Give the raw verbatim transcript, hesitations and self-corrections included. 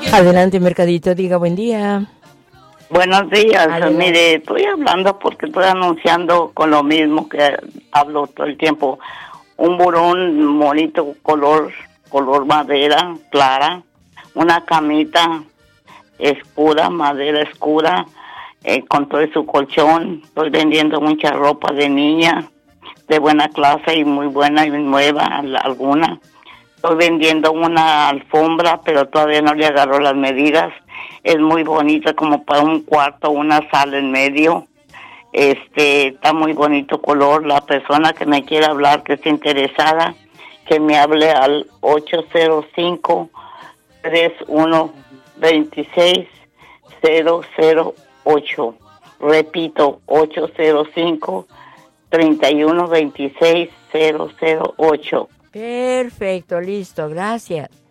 Adelante, Mercadito, diga buen día. Buenos días. Adelante. Mire, estoy hablando porque estoy anunciando con lo mismo que hablo todo el tiempo. Un burón bonito, color, color madera clara, una camita escura, madera escura, eh, con todo su colchón. Estoy vendiendo mucha ropa de niña, de buena clase y muy buena y nueva, alguna. Estoy vendiendo una alfombra, pero todavía no le agarro las medidas. Es muy bonita, como para un cuarto, una sala en medio. Este, está muy bonito color. La persona que me quiera hablar, que esté interesada, que me hable al ocho cero cinco, tres uno dos seis, cero cero ocho. Repito, ocho cero cinco, tres uno dos seis, cero cero ocho. Perfecto, listo, gracias.